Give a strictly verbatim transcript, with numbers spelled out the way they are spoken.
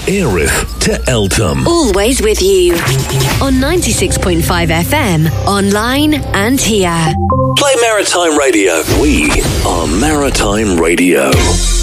Erith to Eltham. Always with you on ninety-six point five F M, online and here. Play Maritime Radio. We are Maritime Radio.